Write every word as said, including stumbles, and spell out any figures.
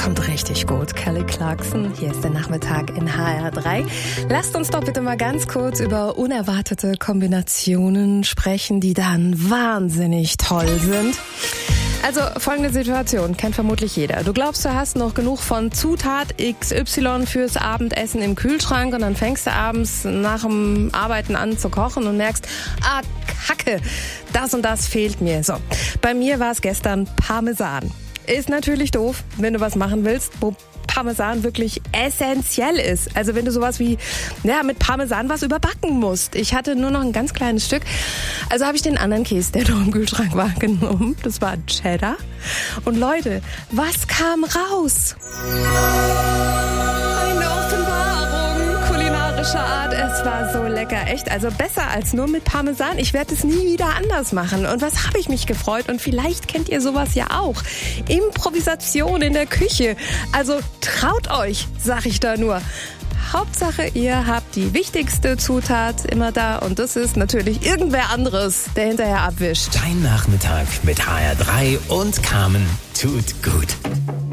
kommt richtig gut. Kelly Clarkson, hier ist der Nachmittag in H R drei. Lasst uns doch bitte mal ganz kurz über unerwartete Kombinationen sprechen, die dann wahnsinnig toll sind. Also folgende Situation, kennt vermutlich jeder. Du glaubst, du hast noch genug von Zutat X Y fürs Abendessen im Kühlschrank und dann fängst du abends nach dem Arbeiten an zu kochen und merkst, ah, Kacke, das und das fehlt mir. So, bei mir war es gestern Parmesan. Ist natürlich doof, wenn du was machen willst, wo Parmesan wirklich essentiell ist. Also wenn du sowas wie ja, mit Parmesan was überbacken musst. Ich hatte nur noch ein ganz kleines Stück. Also habe ich den anderen Käse, der noch im Kühlschrank war, genommen. Das war Cheddar. Und Leute, was kam raus? Eine Offenbarung kulinarischer Art. Es war so lecker. Echt, also besser als nur mit Parmesan. Ich werde es nie wieder anders machen. Und was habe ich mich gefreut? Und vielleicht kennt ihr sowas ja auch. Improvisation in der Küche. Also traut euch, sag ich da nur. Hauptsache, ihr habt die wichtigste Zutat immer da. Und das ist natürlich irgendwer anderes, der hinterher abwischt. Dein Nachmittag mit H R drei und Carmen tut gut.